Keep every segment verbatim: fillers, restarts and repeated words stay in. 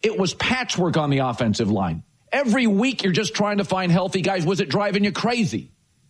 it was patchwork on the offensive line. Every week you're just trying to find healthy guys. Was it driving you crazy?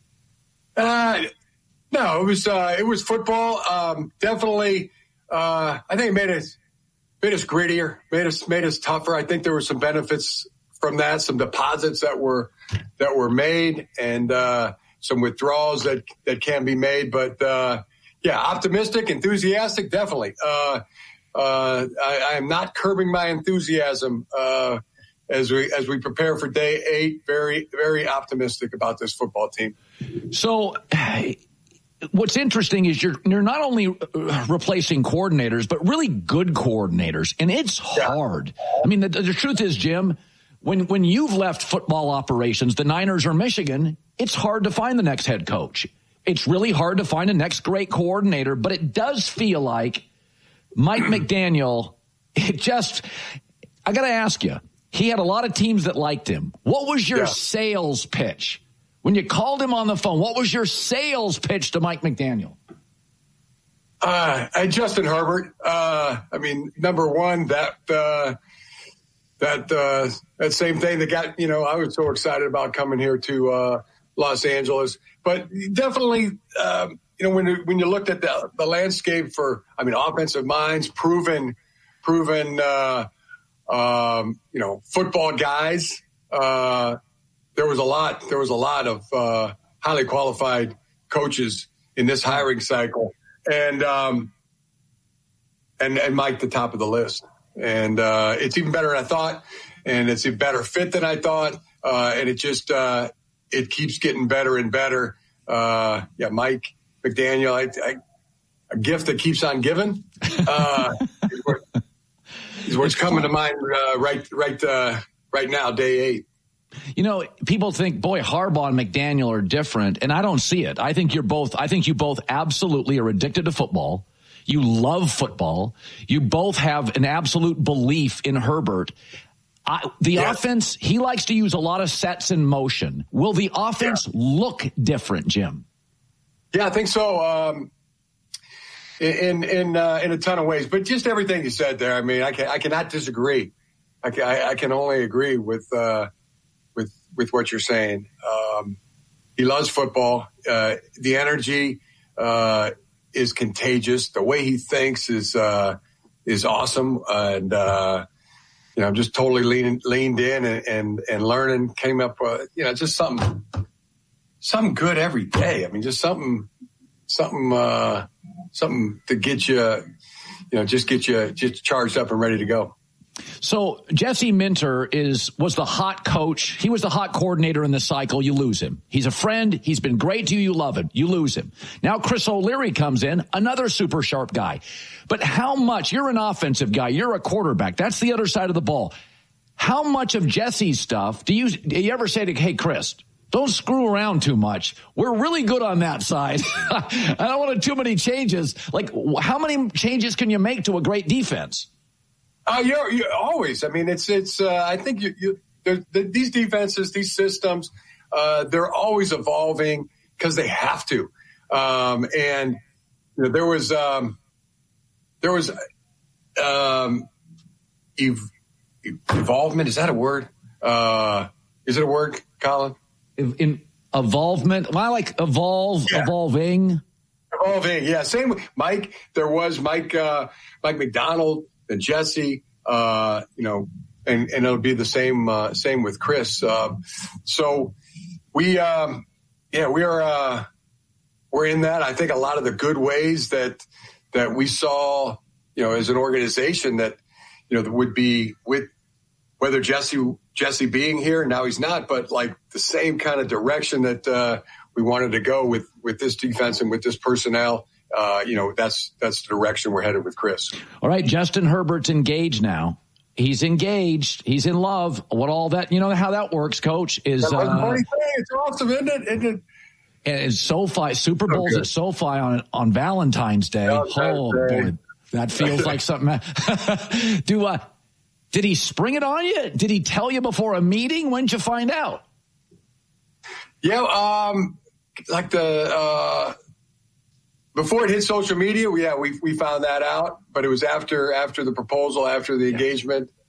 Uh, no, it was uh, it was football. Um, definitely, uh, I think it made us made us grittier, made us made us tougher. I think there were some benefits from that, some deposits that were that were made, and uh, some withdrawals that that can be made. But uh, yeah, optimistic, enthusiastic, definitely. Uh, uh, I, I am not curbing my enthusiasm. Uh, As we as we prepare for day eight, very, very optimistic about this football team. So what's interesting is you're you're not only replacing coordinators, but really good coordinators. And it's hard. Yeah. I mean, the, the truth is, Jim, when, when you've left football operations, the Niners or Michigan, it's hard to find the next head coach. It's really hard to find a next great coordinator. But it does feel like Mike McDaniel, it just, I got to ask you, he had a lot of teams that liked him. What was your yeah. sales pitch? When you called him on the phone, what was your sales pitch to Mike McDaniel? Uh, and Justin Herbert. Uh, I mean, number one, that uh, that uh, that same thing that got, you know, I was so excited about coming here to uh, Los Angeles. But definitely, um, you know, when you, when you looked at the, the landscape for, I mean, offensive minds, proven, proven, uh, Um, you know, football guys. Uh, there was a lot. There was a lot of uh, highly qualified coaches in this hiring cycle, and um, and and Mike the top of the list. And uh, it's even better than I thought, and it's a better fit than I thought. Uh, and it just uh, it keeps getting better and better. Uh, yeah, Mike McDaniel, I, I, a gift that keeps on giving. Uh, is what's coming to mind uh, right, right, uh, right now, day eight. You know, people think, boy, Harbaugh and McDaniel are different, and I don't see it. I think you're both. I think you both absolutely are addicted to football. You love football. You both have an absolute belief in Herbert. I, the yeah. offense, he likes to use a lot of sets in motion. Will the offense yeah. look different, Jim? Yeah, I think so. Um, In in uh, in a ton of ways, but just everything you said there. I mean, I can I cannot disagree. I can, I, I can only agree with uh, with with what you're saying. Um, he loves football. Uh, the energy uh, is contagious. The way he thinks is uh, is awesome, and uh, you know, I'm just totally leaning leaned in and and, and learning. Came up, uh, you know, just something something good every day. I mean, just something something. Uh, Something to get you, you know, just get you just charged up and ready to go. So Jesse Minter is was the hot coach. He was the hot coordinator in the cycle. You lose him. He's a friend. He's been great to you. You love him. You lose him. Now Chris O'Leary comes in, another super sharp guy. But how much? You're an offensive guy. You're a quarterback. That's the other side of the ball. How much of Jesse's stuff do you do you ever say to, hey, Chris, don't screw around too much. We're really good on that side. I don't want too many changes. Like, how many changes can you make to a great defense? Uh, you're, you're always. I mean, it's it's. Uh, I think you, you the, these defenses, these systems, uh, they're always evolving because they have to. Um, and you know, there was um, there was um, ev- evolvement. Is that a word? Uh, is it a word, Colin? In evolvement, well, I like evolve, yeah. evolving, evolving. Yeah, same with Mike. There was Mike, uh, Mike McDonald, and Jesse. Uh, you know, and, and it'll be the same. Uh, same with Chris. Uh, so we, um, yeah, we are. Uh, we're in that. I think a lot of the good ways that that we saw, you know, as an organization that, you know, would be with whether Jesse. Jesse being here, now he's not, but like the same kind of direction that uh, we wanted to go with, with this defense and with this personnel. Uh, you know, that's that's the direction we're headed with Chris. All right, Justin Herbert's engaged now. He's engaged. He's in love. What all that, you know how that works, Coach, is uh, funny thing. It's awesome, isn't it? Isn't it? And it's SoFi, Super Bowl's okay. at SoFi on on Valentine's Day. Valentine's oh, Day. boy, that feels like something. Do uh, Did he spring it on you? Did he tell you before a meeting? When did you find out? Yeah, um, like the uh, before it hit social media, we, yeah, we we found that out. But it was after after the proposal, after the yeah. engagement.